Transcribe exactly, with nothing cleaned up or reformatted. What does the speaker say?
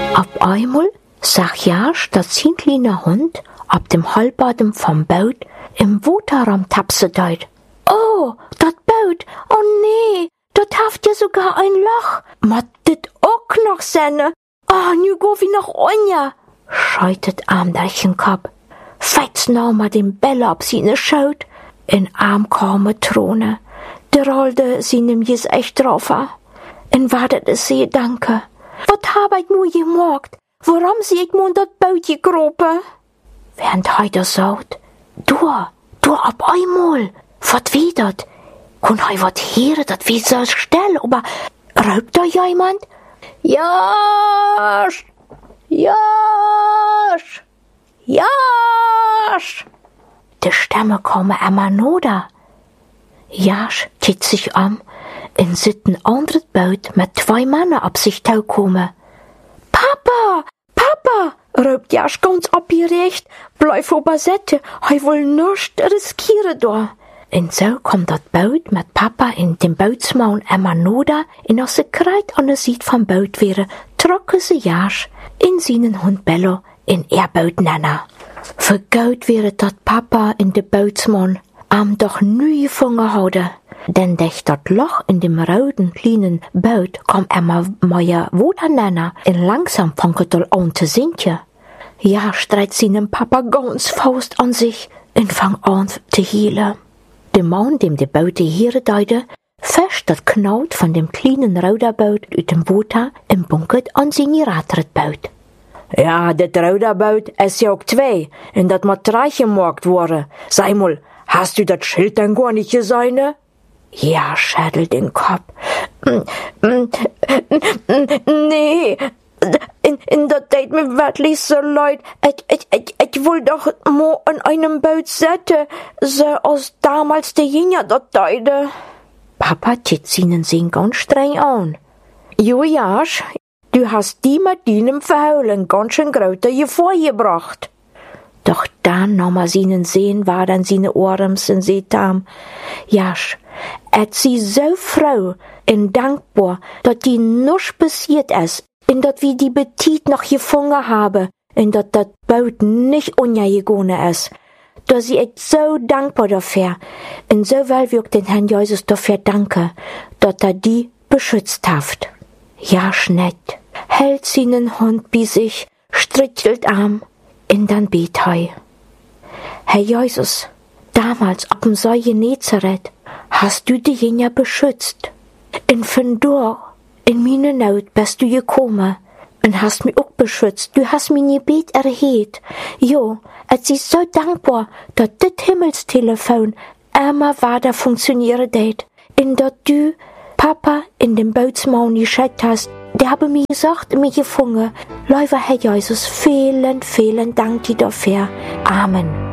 Auf einmal sah Jasch, dass sein kleiner Hund ab dem Halbboden vom Boot im Waterraum tapsen deit. Oh, dat Boot, oh nee, dort haft ja sogar ein Loch. Mat dit auch noch senne. Oh, nu go wie noch onja, scheutet Arm durch den Kopf. Fetz nahm er den Bälle ab seine Schaut, in Arm kam Trone, der rollte seinem Jes echt drauf. En wartete sie danke. Wat hab ich nur gemacht? Warum sie ich mun dat Boot gekropen? Während heute sagt, du, du ab einmal, wat wie dat? Kun hei wat hören, dat wie so still, aber raubt da jemand? Jasch! Jasch! Jasch! Die Stimme komme immer noder. Jasch kiet sich um und sieht ein anderes Boot mit zwei Männern ab sich tau komme. Papa! Papa! Raubt Jasch ganz abgerecht. Bleib ober Sette, hei will nischt riskieren da. Und so kommt das Boot mit Papa in dem Bootsmaul immer noder, und als sie kreit an der Seite vom Boot wäre, trocken sie Jasch in seinen Hund Bello in ihr Boot nennen. Vergaut wäre dat Papa in de Bootsmann am doch nie gefangen hadden, denn durch dat Loch in dem roten kleinen Boot kam immer mehr Wasser nennen, und langsam fangt er an zu sinken. Ja, streit seinen Papa ganz faust an sich und fang an zu heulen. Der Mann, dem die Boote hier deute, fest dat Knaut von dem kleinen Ruderboot uit dem Wasser im Bunkert an seine Radredboot. Ja, dat Ruderboot ist ja auch zwei, und dat mat drei gemacht worden. Sei mal, hast du dat Schild dann gar nicht gesehen? Ja, schädelt den Kopf. Nee, in, in dat deit mir wirklich so leid. Ich, ich, ich, ich will doch mo an einem Boot sitzen, so als damals der Jinja dat deide. Papa tit seinen Sinn ganz streng an. Jo, Jasch, du hast die mit deinem Verheulen ganz schön gröter vorgebracht. Doch dann nahm er seinen Sehen war dann seine Ohrens und seht am, Jasch, et sie so froh und dankbar, dat die nusch passiert ist, und dat wie die Betit noch gefangen habe, und dat dat Boot nicht ungegangen ist. Da sie echt so dankbar dafür, und so will wir den Herrn Jesus dafür danken, dat er die beschützt haft. Jasch nett, hält seinen Hund bei sich, strichelt arm, und dann bet hei. Herr Jesus, damals ab dem See Genezareth hast du die Jünger beschützt. Und von dort, in meine Not, bist du gekommen und hast mich auch beschützt. Du hast mein Gebet erhört. Jo, es ist so dankbar, dass das Himmelstelefon immer weiter funktionieren wird. Und dass du, Papa, in dem Bootsmaul geschickt hast. Der habe mir gesagt, mich gefunden. Lieber Herr Jesus, vielen, vielen Dank dir dafür. Amen.